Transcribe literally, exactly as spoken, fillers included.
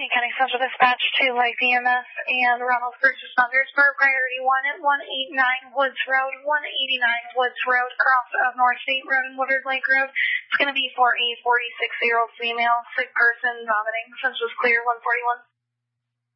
Allegheny County Central Dispatch to Life E M S and Ronald First Responders for priority one at one eighty-nine Woods Road, one eighty-nine Woods Road, cross of North State Road and Woodard Lake Road. It's going to be for a forty-six-year-old female, sick person, vomiting. Census clear, one forty-one.